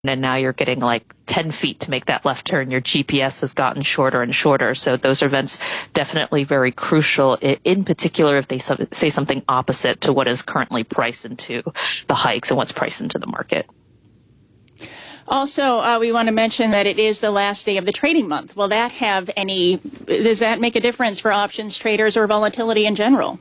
and now you're getting like 10 feet to make that left turn. Your GPS has gotten shorter and shorter. So those events definitely very crucial, in particular if they say something opposite to what is currently priced into the hikes and what's priced into the market. Also, we want to mention that it is the last day of the trading month. Does that make a difference for options traders or volatility in general?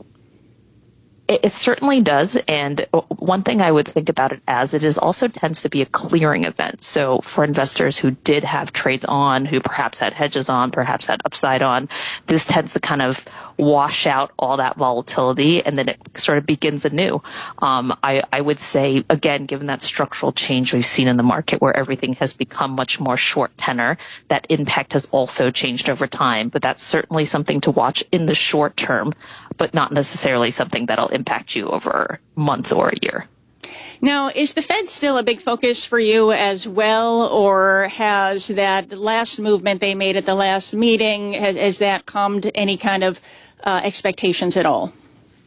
It certainly does. And one thing I would think about it as, it is also tends to be a clearing event. So for investors who did have trades on, who perhaps had hedges on, perhaps had upside on, this tends to kind of wash out all that volatility, and then it sort of begins anew. I would say, again, given that structural change we've seen in the market where everything has become much more short tenor, that impact has also changed over time. But that's certainly something to watch in the short term, but not necessarily something that'll impact you over months or a year. Now, is the Fed still a big focus for you as well, or has that last movement they made at the last meeting, has that calmed any kind of expectations at all?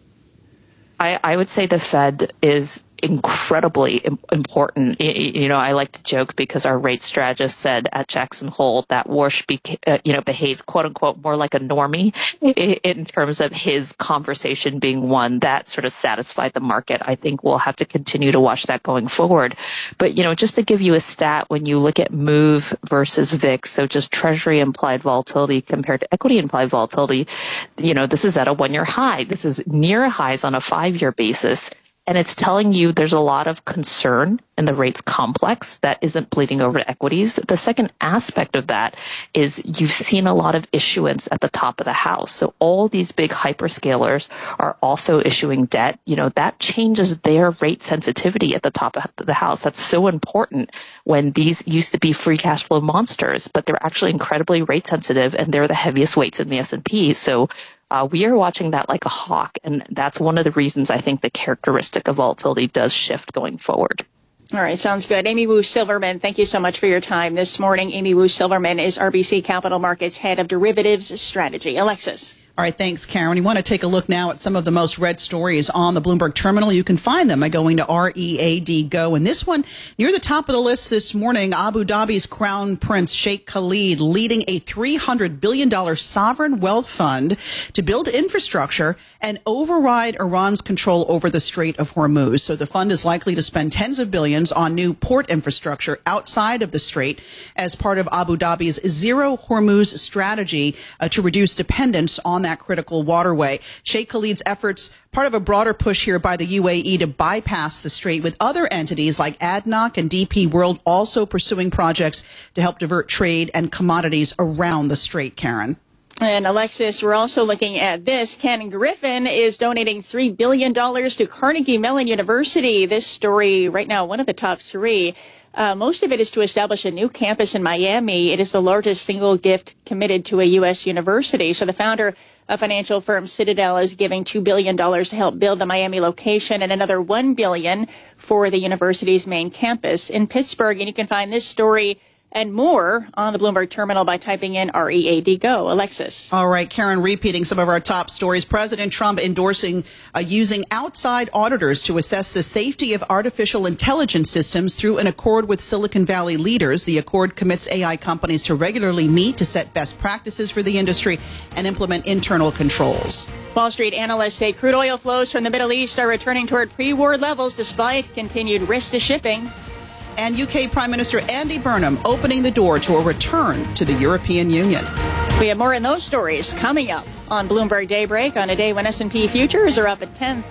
I would say the Fed is incredibly important. I like to joke because our rate strategist said at Jackson Hole that Warsh behaved quote unquote more like a normie in terms of his conversation being one that sort of satisfied the market. I think we'll have to continue to watch that going forward. But, just to give you a stat, when you look at MOVE versus VIX, so just Treasury implied volatility compared to equity implied volatility, this is at a 1-year high. This is near highs on a 5-year basis. And it's telling you there's a lot of concern in the rates complex that isn't bleeding over to equities. The second aspect of that is you've seen a lot of issuance at the top of the house. So all these big hyperscalers are also issuing debt. That changes their rate sensitivity at the top of the house. That's so important when these used to be free cash flow monsters, but they're actually incredibly rate sensitive, and they're the heaviest weights in the S&P. So we are watching that like a hawk, and that's one of the reasons I think the characteristic of volatility does shift going forward. All right, sounds good. Amy Wu Silverman, thank you so much for your time this morning. Amy Wu Silverman is RBC Capital Markets Head of Derivatives Strategy. Alexis. All right, thanks, Karen. You want to take a look now at some of the most read stories on the Bloomberg Terminal. You can find them by going to READ Go. And this one, near the top of the list this morning, Abu Dhabi's Crown Prince Sheikh Khalid leading a $300 billion sovereign wealth fund to build infrastructure and override Iran's control over the Strait of Hormuz. So the fund is likely to spend tens of billions on new port infrastructure outside of the Strait as part of Abu Dhabi's Zero Hormuz strategy to reduce dependence on that critical waterway. Sheikh Khalid's efforts, part of a broader push here by the UAE to bypass the strait, with other entities like ADNOC and DP World also pursuing projects to help divert trade and commodities around the strait, Karen. And Alexis, we're also looking at this. Ken Griffin is donating $3 billion to Carnegie Mellon University. This story right now, one of the top three. Most of it is to establish a new campus in Miami. It is the largest single gift committed to a U.S. university. So the founder of financial firm Citadel is giving $2 billion to help build the Miami location, and another $1 billion for the university's main campus in Pittsburgh. And you can find this story and more on the Bloomberg Terminal by typing in READ Go. Alexis. All right, Karen, repeating some of our top stories. President Trump endorsing using outside auditors to assess the safety of artificial intelligence systems through an accord with Silicon Valley leaders. The accord commits AI companies to regularly meet to set best practices for the industry and implement internal controls. Wall Street analysts say crude oil flows from the Middle East are returning toward pre-war levels despite continued risk to shipping. And UK Prime Minister Andy Burnham opening the door to a return to the European Union. We have more in those stories coming up on Bloomberg Daybreak on a day when S&P futures are up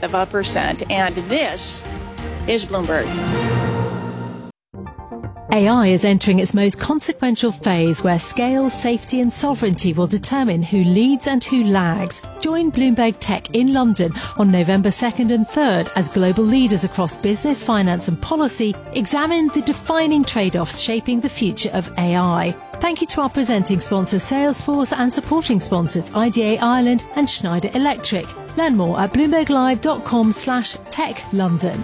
0.1%. And this is Bloomberg. AI is entering its most consequential phase where scale, safety and sovereignty will determine who leads and who lags. Join Bloomberg Tech in London on November 2nd and 3rd as global leaders across business, finance and policy examine the defining trade-offs shaping the future of AI. Thank you to our presenting sponsor Salesforce and supporting sponsors IDA Ireland and Schneider Electric. Learn more at bloomberglive.com/techlondon.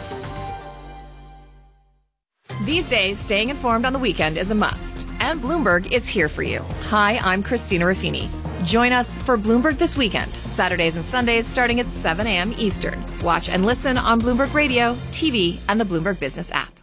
These days, staying informed on the weekend is a must, and Bloomberg is here for you. Hi, I'm Christina Ruffini. Join us for Bloomberg This Weekend, Saturdays and Sundays starting at 7 a.m. Eastern. Watch and listen on Bloomberg Radio, TV, and the Bloomberg Business app.